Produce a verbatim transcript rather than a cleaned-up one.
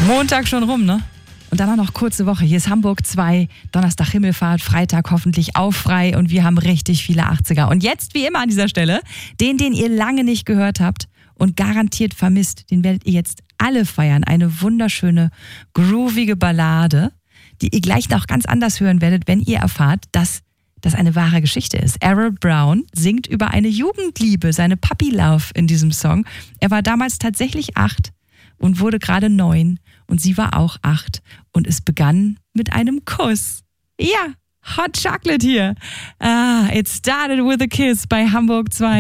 Montag schon rum, ne? Und dann auch noch kurze Woche. Hier ist Hamburg zwei, Donnerstag Himmelfahrt, Freitag hoffentlich auch frei und wir haben richtig viele achtziger. Und jetzt wie immer an dieser Stelle, den, den ihr lange nicht gehört habt und garantiert vermisst, den werdet ihr jetzt alle feiern. Eine wunderschöne, groovige Ballade, die ihr gleich noch ganz anders hören werdet, wenn ihr erfahrt, dass das eine wahre Geschichte ist. Errol Brown singt über eine Jugendliebe, seine Puppy Love in diesem Song. Er war damals tatsächlich acht und wurde gerade neun und sie war auch acht und es begann mit einem Kuss. Ja, Hot Chocolate hier. Ah, it started with a kiss bei Hamburg zwei.